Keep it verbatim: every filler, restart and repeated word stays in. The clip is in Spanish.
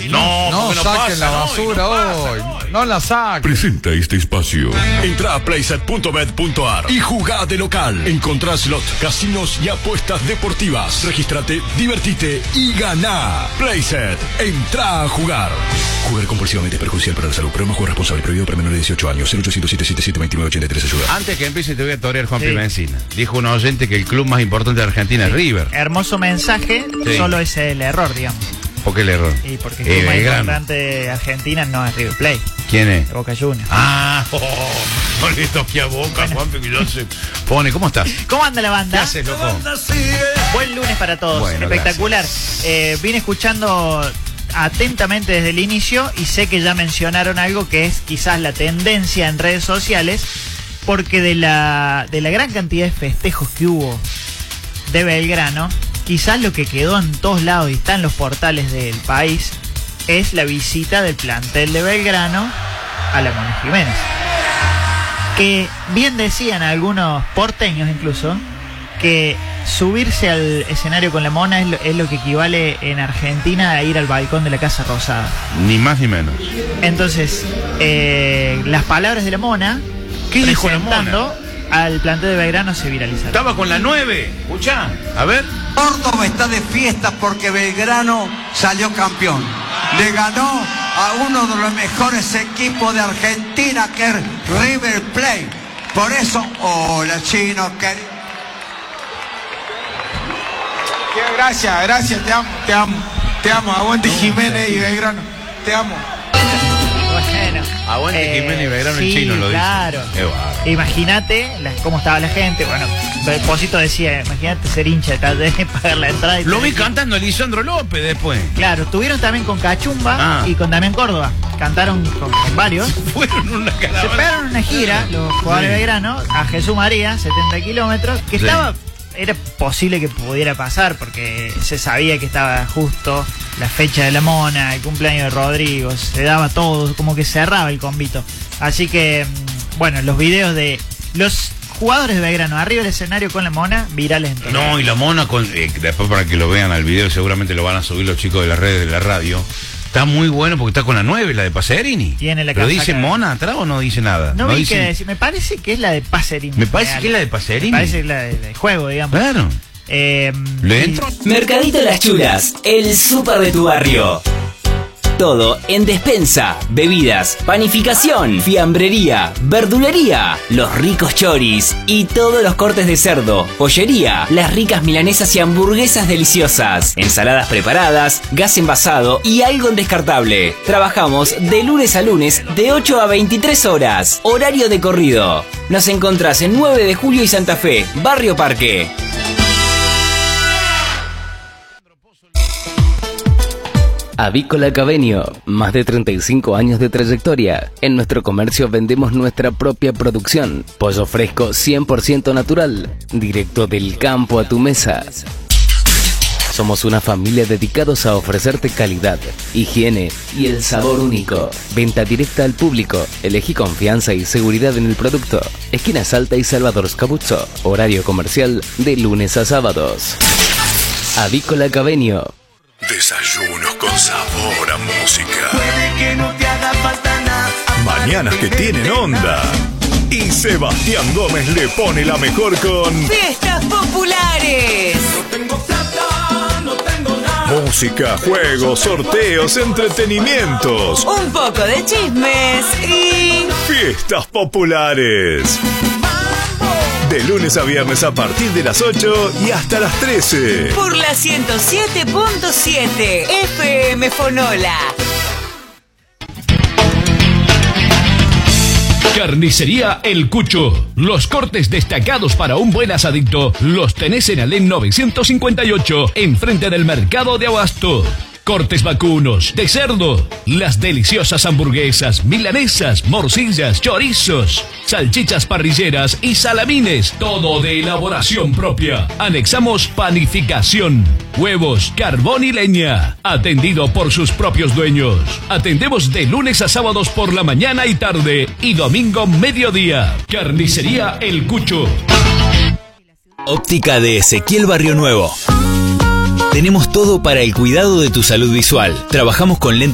No, no, no saquen pasa, la no, basura no pasa, hoy. no. No la saquen. Presenta este espacio. Entra a playset punto bet punto ar y jugá de local. Encontrá slot, casinos y apuestas deportivas. Regístrate, divertite y ganá. Playset, entra a jugar. Jugar compulsivamente es perjudicial para la salud. Pero no juego responsable. Prohibido para menores de dieciocho años. cero ochocientos siete siete siete veintinueve ochenta y tres ayuda. Antes que empiece te voy a torear Juan sí. Encina. Dijo un oyente que el club más importante de Argentina sí. es River. Hermoso mensaje, sí. solo es el error, digamos. ¿Por qué el error? Y porque el club eh, más importante de Argentina no es River Plate. ¿Quién es? Boca Juniors. Ah, oh, no le toqué a Boca, bueno. Juan, que yo se pone. ¿Cómo estás? ¿Cómo anda la banda? ¿Qué haces, loco? Buen lunes para todos. Bueno, espectacular. Eh, vine escuchando atentamente desde el inicio y sé que ya mencionaron algo que es quizás la tendencia en redes sociales, porque de la, de la gran cantidad de festejos que hubo de Belgrano, quizás lo que quedó en todos lados y está en los portales del país es la visita del plantel de Belgrano a la Mona Jiménez. Que bien decían algunos porteños incluso que subirse al escenario con la Mona es lo, es lo que equivale en Argentina a ir al balcón de la Casa Rosada. Ni más ni menos. Entonces, eh, las palabras de la Mona, ¿qué dijo la Mona? Al plantel de Belgrano se viralizaron. Estaba con la nueve. Escuchá, a ver. Córdoba está de fiesta porque Belgrano salió campeón. Le ganó a uno de los mejores equipos de Argentina, que es River Plate. Por eso, hola chino, querido. Gracias, gracias, te amo, te amo, te amo. Aguante Jiménez y Belgrano, te amo. Bueno, aguante eh, Jiménez y Belgrano, sí, el chino lo claro. dice. Claro. Imagínate cómo estaba la gente. Bueno, Posito decía, imagínate ser hincha de tal de pagar la entrada. Y lo vi cantando a Lisandro López después. Claro, estuvieron también con Cachumba ah. y con Damián Córdoba. Cantaron con, con varios. Se fueron una caravana. Se pegaron una gira, los jugadores sí. de Belgrano, a Jesús María, setenta kilómetros, que sí. estaba... Era posible que pudiera pasar porque se sabía que estaba justo la fecha de la Mona, el cumpleaños de Rodrigo, se daba todo, como que cerraba el convito. Así que, bueno, los videos de los jugadores de Belgrano arriba del escenario con la Mona, virales en todo. No, y la Mona, con, eh, después para que lo vean al video, seguramente lo van a subir los chicos de las redes de la radio. Está muy bueno porque está con la nueve, la de Pacerini. Tiene la ¿Pero dice Mona atrás o no dice nada? No, no vi dice... que decir, me parece que es la de Pacerini. Me parece real. que es la de Pacerini. Me parece que es la de, de juego, digamos. Claro. Eh, ¿Le entro? Mercadito Las Chulas, el súper de tu barrio. Todo en despensa, bebidas, panificación, fiambrería, verdulería, los ricos choris y todos los cortes de cerdo, pollería, las ricas milanesas y hamburguesas deliciosas, ensaladas preparadas, gas envasado y algo descartable. Trabajamos de lunes a lunes de ocho a veintitrés horas, horario de corrido. Nos encontrás en nueve de julio y Santa Fe, Barrio Parque. Avícola Cabenio, más de treinta y cinco años de trayectoria. En nuestro comercio vendemos nuestra propia producción. Pollo fresco cien por ciento natural, directo del campo a tu mesa. Somos una familia dedicados a ofrecerte calidad, higiene y el sabor único. Venta directa al público. Elegí confianza y seguridad en el producto. Esquina Salta y Salvador Scabuzzo. Horario comercial de lunes a sábados. Avícola Cabenio. Desayunos con sabor a música. Puede que no te haga falta nada. Mañanas que tienen onda. Y Sebastián Gómez le pone la mejor con Fiestas Populares. No tengo plata, no tengo nada. Música, juegos, sorteos, entretenimientos. Un poco de chismes y Fiestas Populares. De lunes a viernes a partir de las ocho y hasta las trece. Por la ciento siete punto siete F M Fonola. Carnicería El Cucho. Los cortes destacados para un buen asadito los tenés en Alén novecientos cincuenta y ocho, enfrente del mercado de Abasto. Cortes vacunos, de cerdo, las deliciosas hamburguesas, milanesas, morcillas, chorizos, salchichas parrilleras y salamines, todo de elaboración propia. Anexamos panificación, huevos, carbón y leña, atendido por sus propios dueños. Atendemos de lunes a sábados por la mañana y tarde y domingo mediodía. Carnicería El Cucho. Óptica de Ezequiel Barrio Nuevo. Tenemos todo para el cuidado de tu salud visual. Trabajamos con lentes